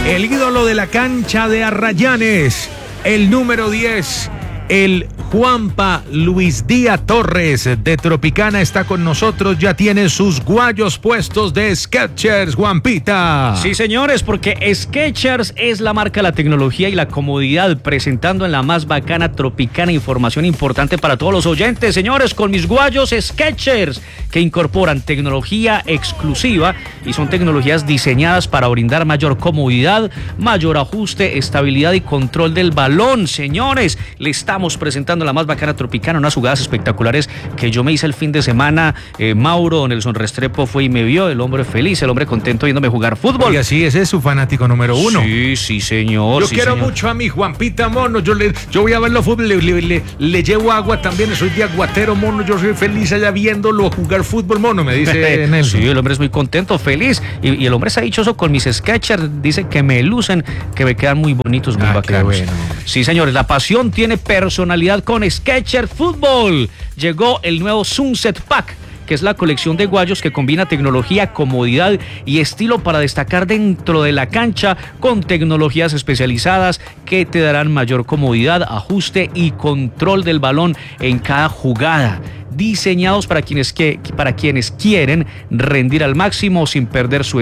El ídolo de la cancha de Arrayanes, el número 10, el Juanpa Luis Díaz Torres de Tropicana está con nosotros, ya tiene sus guayos puestos de Skechers, Juanpita. Sí, señores, porque Skechers es la marca de la tecnología y la comodidad, presentando en la más bacana Tropicana información importante para todos los oyentes, señores, con mis guayos Skechers, que incorporan tecnología exclusiva y son tecnologías diseñadas para brindar mayor comodidad, mayor ajuste, estabilidad y control del balón. Señores, le estamos presentando la más bacana Tropicana, unas jugadas espectaculares que yo me hice el fin de semana. Mauro Nelson Restrepo fue y me vio, el hombre feliz, el hombre contento viéndome jugar fútbol. Y así, ese es su fanático número 1. Sí, señor. Yo quiero mucho a mi Juanpita, mono. Yo voy a verlo fútbol, le llevo agua también, soy de Aguatero, mono. Yo soy feliz allá viéndolo jugar fútbol, mono, me dice Nelson. Sí, el hombre es muy contento, feliz. Y el hombre se ha dichoso con mis Skechers, dice que me lucen, que me quedan muy bonitos, muy bacanos. Bueno. Sí, señores, la pasión tiene personalidad con Skechers Fútbol. Llegó el nuevo Sunset Pack, que es la colección de guayos que combina tecnología, comodidad y estilo para destacar dentro de la cancha, con tecnologías especializadas que te darán mayor comodidad, ajuste y control del balón en cada jugada. Diseñados para quienes quieren rendir al máximo sin perder su